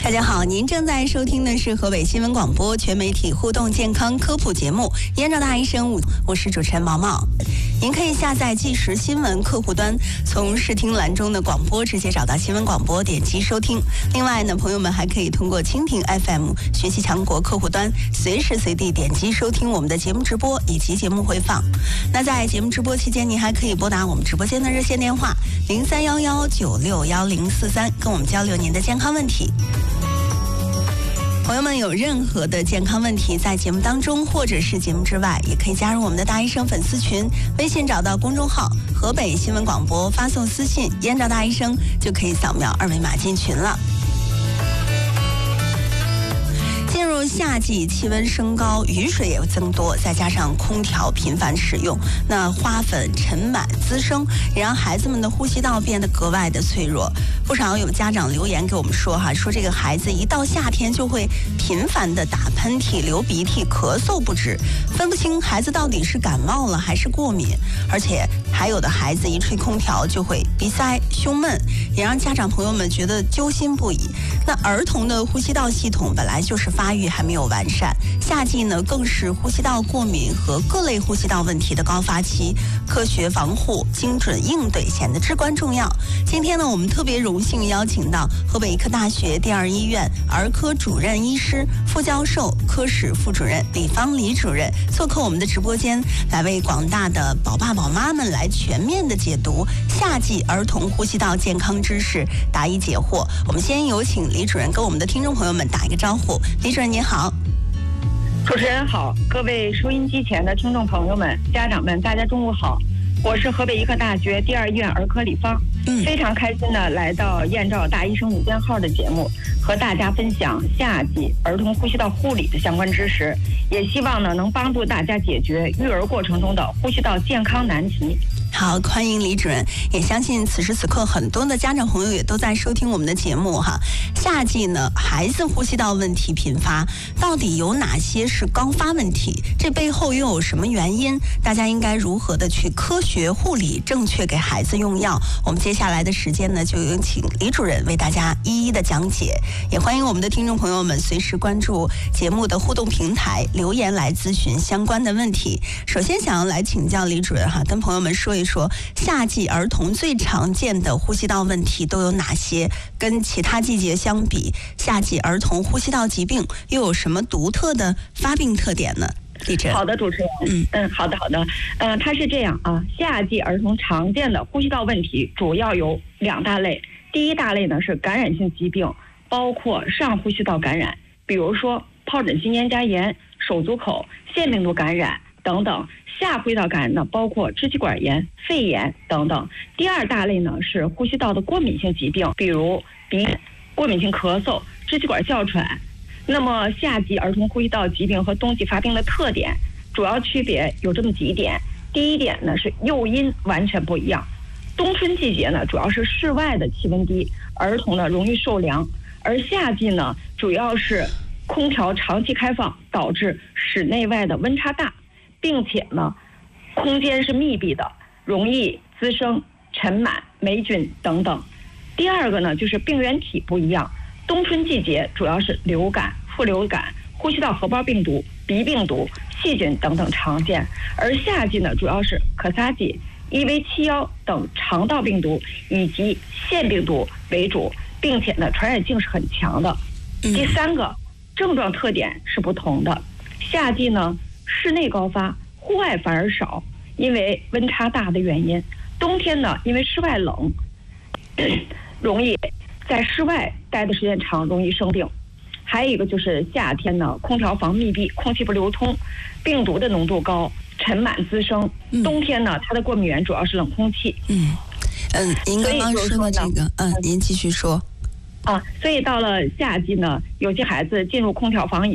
大家好，您正在收听的是河北新闻广播全媒体互动健康科普节目《燕赵大医生》，我是主持人毛毛。您可以下载即时新闻客户端，从视听栏中的广播直接找到新闻广播，点击收听。另外呢，朋友们还可以通过蜻蜓 FM 学习强国客户端，随时随地点击收听我们的节目直播以及节目回放。那在节目直播期间，您还可以拨打我们直播间的热线电话0311961043，跟我们交流您的健康问题。朋友们有任何的健康问题，在节目当中或者是节目之外，也可以加入我们的大医生粉丝群，微信找到公众号河北新闻广播，发送私信燕赵大医生，就可以扫描二维码进群了。进入夏季，气温升高，雨水也增多，再加上空调频繁使用，那花粉、尘螨滋生，也让孩子们的呼吸道变得格外的脆弱。不少有家长留言给我们说说这个孩子一到夏天就会频繁的打喷嚏、流鼻涕、咳嗽不止，分不清孩子到底是感冒了还是过敏，而且还有的孩子一吹空调就会鼻塞、胸闷，也让家长朋友们觉得揪心不已。那儿童的呼吸道系统本来就是发育还没有完善，夏季呢更是呼吸道过敏和各类呼吸道问题的高发期，科学防护、精准应对显得至关重要。今天呢，我们特别荣幸邀请到河北医科大学第二医院儿科主任医师、副教授、科室副主任李芳李主任做客我们的直播间，来为广大的宝爸宝妈们来全面的解读夏季儿童呼吸道健康知识，答疑解惑。我们先有请李主任跟我们的听众朋友们打一个招呼。李主任您好。 主持人好，各位收音机前的听众朋友们、家长们，大家中午好。我是河北医科大学第二医院儿科李芳，非常开心的来到燕赵大医生午间号的节目，和大家分享夏季儿童呼吸道护理的相关知识，也希望呢能帮助大家解决育儿过程中的呼吸道健康难题。 好，欢迎李主任，也相信此时此刻很多的家长朋友也都在收听我们的节目哈。夏季呢，孩子呼吸道问题频发，到底有哪些是高发问题？这背后又有什么原因？大家应该如何的去科学护理，正确给孩子用药？我们接下来的时间呢，就有请李主任为大家一一的讲解。也欢迎我们的听众朋友们随时关注节目的互动平台，留言来咨询相关的问题。首先想要来请教李主任跟朋友们说一说夏季儿童最常见的呼吸道问题都有哪些？跟其他季节相比，夏季儿童呼吸道疾病又有什么独特的发病特点呢？李主任。 好的，主持人。好的。它是这样啊，夏季儿童常见的呼吸道问题主要有两大类。第一大类呢是感染性疾病，包括上呼吸道感染，比如说疱疹性咽颊炎、手足口、腺病毒感染等等。下呼吸道感染呢，包括支气管炎、肺炎等等。第二大类呢是呼吸道的过敏性疾病，比如鼻炎、过敏性咳嗽、支气管哮喘。那么夏季儿童呼吸道疾病和冬季发病的特点主要区别有这么几点。第一点呢是诱因完全不一样。冬春季节呢主要是室外的气温低，儿童呢容易受凉，而夏季呢主要是空调长期开放导致室内外的温差大，并且呢空间是密闭的，容易滋生尘螨、霉菌等等。第二个呢就是病原体不一样，冬春季节主要是流感、副流感、呼吸道合胞病毒、鼻病毒、细菌等等常见，而夏季呢主要是可萨季、EV71等肠道病毒以及腺病毒为主，并且呢传染性是很强的。第三个症状特点是不同的，夏季呢室内高发，户外反而少，因为温差大的原因。冬天呢因为室外冷，容易在室外待的时间长，容易生病。还有一个就是夏天呢空调房密闭，空气不流通，病毒的浓度高，尘螨滋生。冬天呢它的过敏源主要是冷空气。 您刚刚说的这个您继续说。 所以到了夏季呢，有些孩子进入空调房以